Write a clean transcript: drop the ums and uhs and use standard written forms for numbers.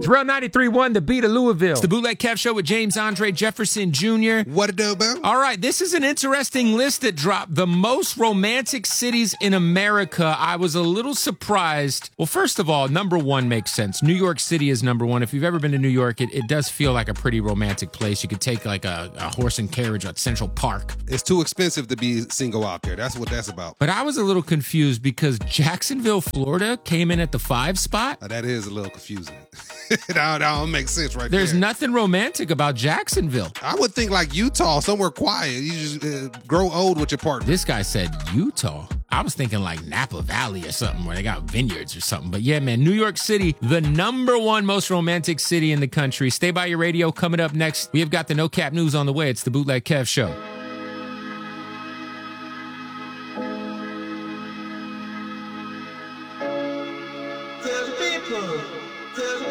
It's Real 93.1, the beat of Louisville. It's the Bootleg Kev Show with James Andre Jefferson Jr. What it do, bro? All right, this is an interesting list that dropped. The most romantic cities in America. I was a little surprised. Well, first of all, number one makes sense. New York City is number one. If you've ever been to New York, it does feel like a pretty romantic place. You could take like a horse and carriage at Central Park. It's too expensive to be single out there. That's what that's about. But I was a little confused because Jacksonville, Florida came in at the 5 spot. That is a little confusing. that don't make sense right There's there. nothing romantic about Jacksonville. I would think like Utah, somewhere quiet. You just grow old with your partner. This guy said Utah. I was thinking like Napa Valley or something where they got vineyards or something. But yeah, man, New York City, the number one most romantic city in the country. Stay by your radio. Coming up next, we have got the No Cap News on the way. It's the Bootleg Kev Show. Tell the